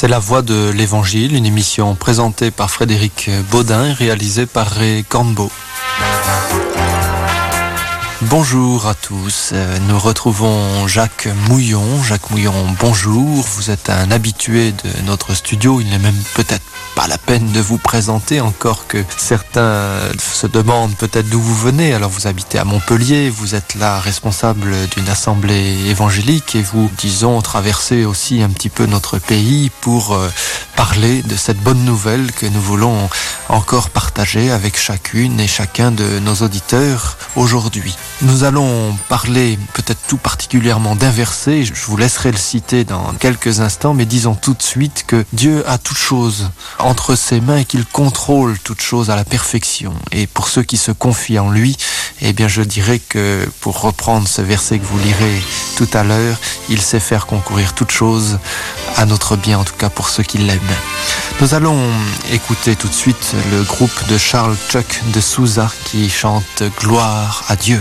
C'est La Voix de l'Évangile, une émission présentée par Frédéric Baudin et réalisée par Ray Cornbeau. Bonjour à tous, nous retrouvons Jacques Mouillon. Jacques Mouillon, bonjour, vous êtes un habitué de notre studio, il n'est même peut-être pas la peine de vous présenter, encore que certains se demandent peut-être d'où vous venez. Alors vous habitez à Montpellier, vous êtes là responsable d'une assemblée évangélique et vous, disons, traversez aussi un petit peu notre pays pour parler de cette bonne nouvelle que nous voulons encore partager avec chacune et chacun de nos auditeurs aujourd'hui. Nous allons parler peut-être tout particulièrement d'un verset, je vous laisserai le citer dans quelques instants, mais disons tout de suite que Dieu a toute chose entre ses mains et qu'il contrôle toute chose à la perfection. Et pour ceux qui se confient en lui, eh bien je dirais que, pour reprendre ce verset que vous lirez tout à l'heure, il sait faire concourir toute chose à notre bien, en tout cas pour ceux qui l'aiment. Nous allons écouter tout de suite le groupe de Charles Chuck de Souza qui chante « Gloire à Dieu ».